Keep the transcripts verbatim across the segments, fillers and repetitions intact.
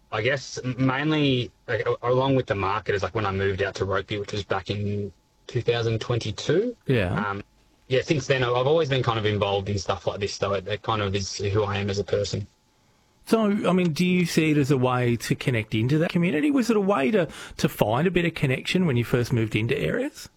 I guess mainly like, a- along with the market is like when I moved out to Rugby, which was back in two thousand twenty-two. Yeah. Um, yeah, since then I've always been kind of involved in stuff like this, though. It, it kind of is who I am as a person. So, I mean, do you see it as a way to connect into that community? Was it a way to, to find a bit of connection when you first moved into areas?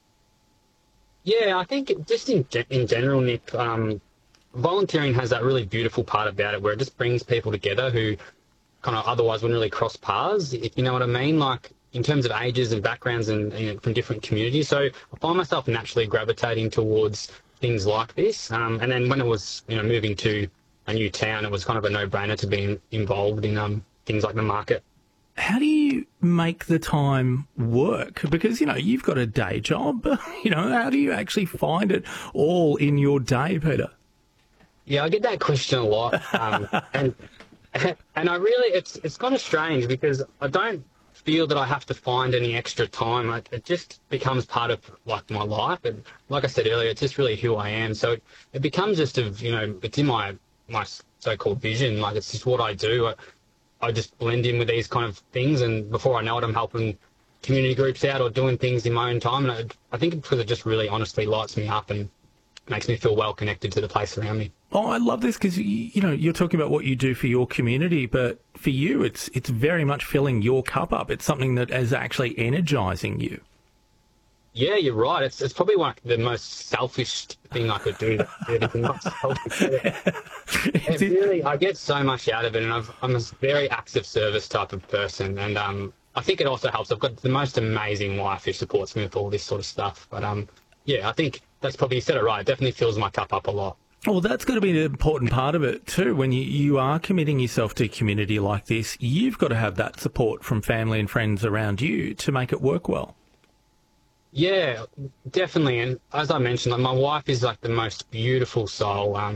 Yeah, I think it- just in ge- in general, Nick, um, volunteering has that really beautiful part about it where it just brings people together who kind of otherwise wouldn't really cross paths, if you know what I mean, like in terms of ages and backgrounds and, you know, from different communities. So I find myself naturally gravitating towards things like this. Um, and then when it was, you know, moving to a new town, it was kind of a no-brainer to be in, involved in um, things like the market. How do you make the time work? Because, you know, you've got a day job. You know, how do you actually find it all in your day, Peter? Yeah, I get that question a lot, um, and and I really it's it's kind of strange because I don't feel that I have to find any extra time. It, it just becomes part of like my life, and like I said earlier, it's just really who I am. So it, it becomes just of you know it's in my my so-called vision. Like it's just what I do. I, I just blend in with these kind of things, and before I know it, I'm helping community groups out or doing things in my own time. And I, I think it's because it just really honestly lights me up and makes me feel well connected to the place around me. Oh, I love this because, you know, you're talking about what you do for your community, but for you, it's it's very much filling your cup up. It's something that is actually energising you. Yeah, you're right. It's it's probably like the most selfish thing I could do. Anything not selfish. It really, I get so much out of it, and I've, I'm a very active service type of person, and um, I think it also helps. I've got the most amazing wife who supports me with all this sort of stuff. But um, yeah, I think that's probably, you said it right. It definitely fills my cup up a lot. Well, that's got to be an important part of it too. When you, you are committing yourself to a community like this, you've got to have that support from family and friends around you to make it work well. Yeah, definitely. And as I mentioned, like my wife is like the most beautiful soul. Um,